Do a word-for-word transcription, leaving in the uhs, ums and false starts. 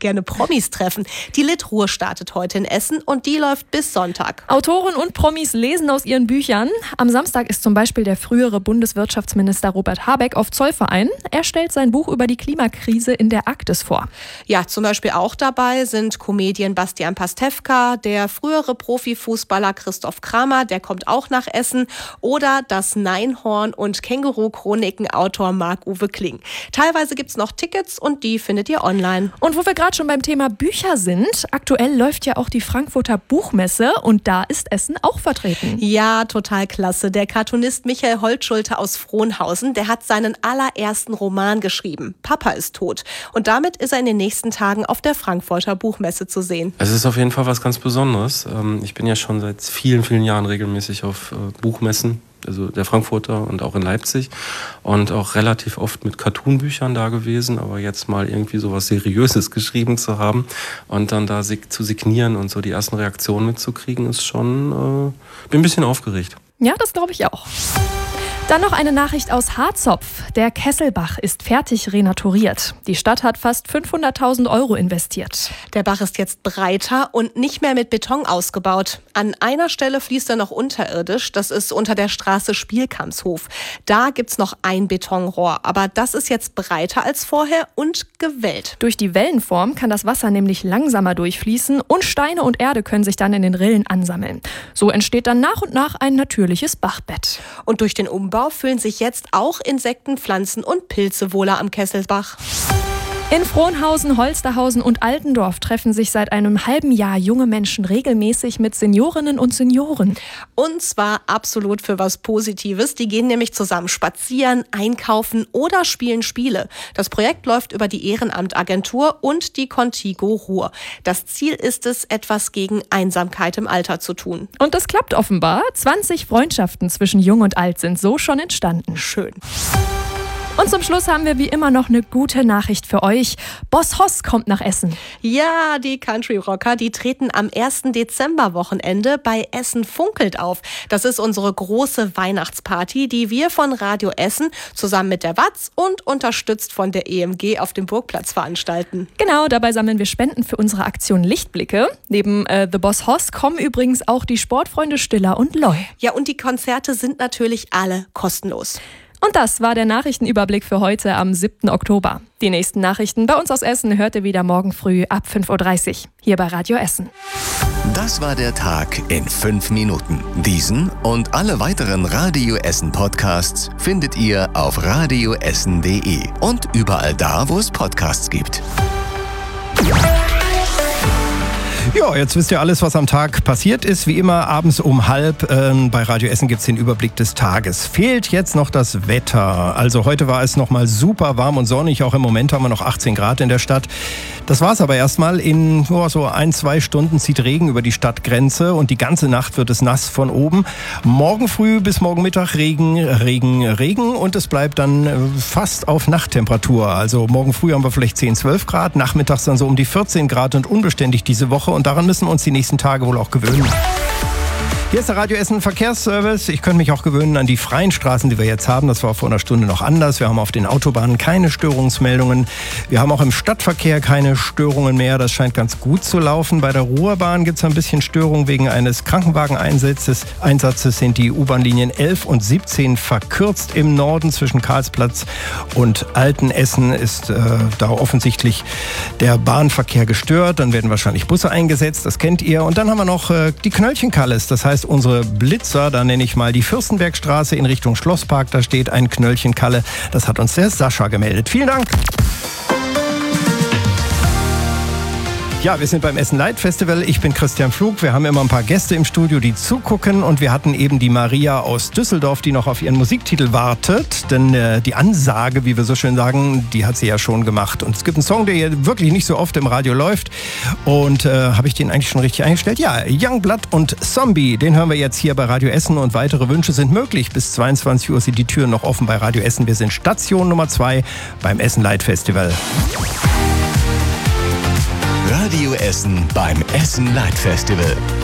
gerne Promis treffen. Die Litruhr startet heute in Essen und die läuft bis Sonntag. Autoren und Promis lesen aus ihren Büchern. Am Samstag ist zum Beispiel der frühere Bundeswirtschaftsminister Robert Habeck auf Zollverein. Er stellt sein Buch über die Klimakrise in der Arktis vor. Ja, zum Beispiel auch dabei sind Comedian Bastian Pastewka, der frühere Profifußballer Christoph Kramer, der kommt auch nach Essen, oder das Neinhorn- und Känguru-Chroniken-Autor Marc-Uwe Kling. Teilweise gibt's noch Tickets und die findet ihr online. Und wo wir gerade schon beim Thema Bücher sind, aktuell läuft ja auch die Frankfurter Buchmesse und da ist Essen auch vertreten. Ja, total klasse. Der Cartoonist Michael Holtschulte aus Frohnhausen, der hat seinen allerersten Roman geschrieben. Papa ist tot. Und damit ist er in den nächsten Tagen auf der Frankfurter Buchmesse zu sehen. Es ist auf jeden Fall was ganz Besonderes. Ich bin ja schon seit vielen, vielen Jahren regelmäßig auf Buchmessen. Also der Frankfurter und auch in Leipzig und auch relativ oft mit Cartoonbüchern da gewesen, aber jetzt mal irgendwie sowas Seriöses geschrieben zu haben und dann da zu signieren und so die ersten Reaktionen mitzukriegen, ist schon, äh, bin ein bisschen aufgeregt. Ja, das glaube ich auch. Dann noch eine Nachricht aus Harzopf. Der Kesselbach ist fertig renaturiert. Die Stadt hat fast fünfhunderttausend Euro investiert. Der Bach ist jetzt breiter und nicht mehr mit Beton ausgebaut. An einer Stelle fließt er noch unterirdisch. Das ist unter der Straße Spielkampshof. Da gibt's noch ein Betonrohr. Aber das ist jetzt breiter als vorher und gewellt. Durch die Wellenform kann das Wasser nämlich langsamer durchfließen und Steine und Erde können sich dann in den Rillen ansammeln. So entsteht dann nach und nach ein natürliches Bachbett. Und durch den Umbau fühlen sich jetzt auch Insekten, Pflanzen und Pilze wohler am Kesselbach. In Frohnhausen, Holsterhausen und Altendorf treffen sich seit einem halben Jahr junge Menschen regelmäßig mit Seniorinnen und Senioren. Und zwar absolut für was Positives. Die gehen nämlich zusammen spazieren, einkaufen oder spielen Spiele. Das Projekt läuft über die Ehrenamtagentur und die Contigo Ruhr. Das Ziel ist es, etwas gegen Einsamkeit im Alter zu tun. Und das klappt offenbar. zwanzig Freundschaften zwischen Jung und Alt sind so schon entstanden. Schön. Und zum Schluss haben wir wie immer noch eine gute Nachricht für euch. Boss Hoss kommt nach Essen. Ja, die Country Rocker, die treten am ersten Dezember-Wochenende bei Essen Funkelt auf. Das ist unsere große Weihnachtsparty, die wir von Radio Essen zusammen mit der Watz und unterstützt von der E M G auf dem Burgplatz veranstalten. Genau, dabei sammeln wir Spenden für unsere Aktion Lichtblicke. Neben äh, The Boss Hoss kommen übrigens auch die Sportfreunde Stiller und Loy. Ja, und die Konzerte sind natürlich alle kostenlos. Und das war der Nachrichtenüberblick für heute am siebten Oktober. Die nächsten Nachrichten bei uns aus Essen hört ihr wieder morgen früh ab fünf Uhr dreißig hier bei Radio Essen. Das war der Tag in fünf Minuten. Diesen und alle weiteren Radio Essen Podcasts findet ihr auf radio essen punkt de und überall da, wo es Podcasts gibt. Ja, jetzt wisst ihr alles, was am Tag passiert ist. Wie immer abends um halb ähm, bei Radio Essen gibt es den Überblick des Tages. Fehlt jetzt noch das Wetter. Also heute war es nochmal super warm und sonnig. Auch im Moment haben wir noch achtzehn Grad in der Stadt. Das war es aber erstmal. In oh, so ein, zwei Stunden zieht Regen über die Stadtgrenze und die ganze Nacht wird es nass von oben. Morgen früh bis morgen Mittag Regen, Regen, Regen und es bleibt dann äh, fast auf Nachttemperatur. Also morgen früh haben wir vielleicht zehn, zwölf Grad, nachmittags dann so um die vierzehn Grad und unbeständig diese Woche. Und daran müssen wir uns die nächsten Tage wohl auch gewöhnen. Hier ist der Radio Essen Verkehrsservice. Ich könnte mich auch gewöhnen an die freien Straßen, die wir jetzt haben. Das war vor einer Stunde noch anders. Wir haben auf den Autobahnen keine Störungsmeldungen. Wir haben auch im Stadtverkehr keine Störungen mehr. Das scheint ganz gut zu laufen. Bei der Ruhrbahn gibt es ein bisschen Störung. Wegen eines Krankenwageneinsatzes Einsatzes sind die U-Bahn-Linien elf und siebzehn verkürzt im Norden. Zwischen Karlsplatz und Altenessen ist äh, da offensichtlich der Bahnverkehr gestört. Dann werden wahrscheinlich Busse eingesetzt. Das kennt ihr. Und dann haben wir noch äh, die Knöllchenkalles. Das heißt, unsere Blitzer, da nenne ich mal die Fürstenbergstraße in Richtung Schlosspark, da steht ein Knöllchenkalle. Das hat uns der Sascha gemeldet. Vielen Dank. Ja, wir sind beim Essen Light Festival. Ich bin Christian Pflug. Wir haben immer ein paar Gäste im Studio, die zugucken. Und wir hatten eben die Maria aus Düsseldorf, die noch auf ihren Musiktitel wartet. Denn äh, die Ansage, wie wir so schön sagen, die hat sie ja schon gemacht. Und es gibt einen Song, der hier wirklich nicht so oft im Radio läuft. Und äh, habe ich den eigentlich schon richtig eingestellt? Ja, Youngblood und Zombie. Den hören wir jetzt hier bei Radio Essen. Und weitere Wünsche sind möglich. Bis zweiundzwanzig Uhr sind die Türen noch offen bei Radio Essen. Wir sind Station Nummer zwei beim Essen Light Festival. Radio Essen beim Essen Light Festival.